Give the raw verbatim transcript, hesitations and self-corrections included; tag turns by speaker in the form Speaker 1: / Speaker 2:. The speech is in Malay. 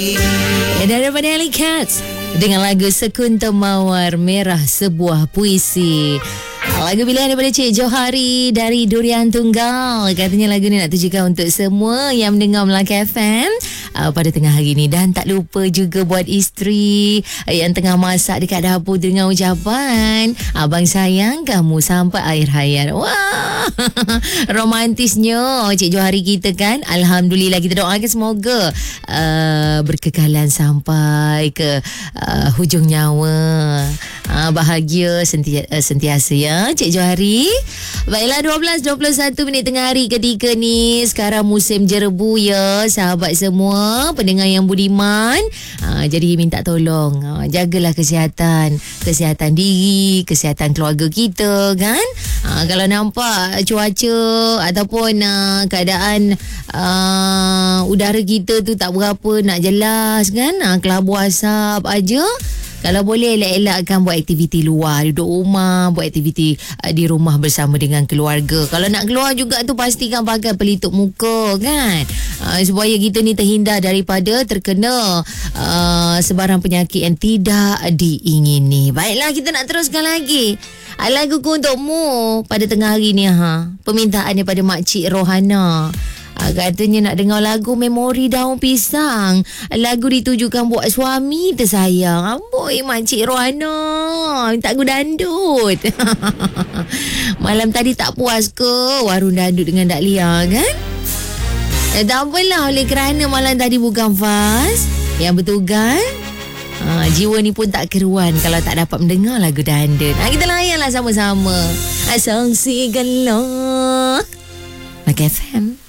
Speaker 1: Daripada Alley Cats dengan lagu Sekuntum Mawar Merah Sebuah Puisi. Lagu pilihan daripada Cik Johari dari Durian Tunggal. Katanya lagu ni nak tujukan untuk semua yang mendengar Melaka F M uh, pada tengah hari ni. Dan tak lupa juga buat isteri uh, yang tengah masak dekat dapur dengan ucapan, abang sayang kamu sampai akhir hayat. Wah, romantisnya Cik Johari kita kan. Alhamdulillah, kita doakan semoga uh, berkekalan sampai ke uh, hujung nyawa. uh, Bahagia sentiasa, uh, sentiasa ya Cik Johari. Baiklah, dua belas dua puluh satu minit tengah hari ketika ni. Sekarang musim jerebu ya sahabat semua, pendengar yang budiman. ha, Jadi minta tolong ha, jagalah kesihatan, kesihatan diri, kesihatan keluarga kita kan. ha, Kalau nampak cuaca ataupun uh, keadaan uh, udara kita tu tak berapa nak jelas kan, ha, kelabu asap aja. Kalau boleh elak-elakkan buat aktiviti luar, duduk rumah, buat aktiviti uh, di rumah bersama dengan keluarga. Kalau nak keluar juga tu pastikan pakai pelitup muka kan, uh, supaya kita ni terhindar daripada terkena uh, sebarang penyakit yang tidak diingini. Baiklah, kita nak teruskan lagi. Laguku untukmu pada tengah hari ni ha. Permintaan daripada Makcik Rohana. Ha, katanya nak dengar lagu Memori Daun Pisang. Lagu ditujukan buat suami tersayang. Amboi Makcik Rohana, minta aku dandut. Malam tadi tak puas ke warung dandut dengan Dak Lia kan? Eh, tak apalah, oleh kerana malam tadi bukan fas yang bertugas. Ha, jiwa ni pun tak keruan kalau tak dapat mendengar lagu dandut. Ha, kita layanlah sama-sama. Saksikanlah Melaka F M.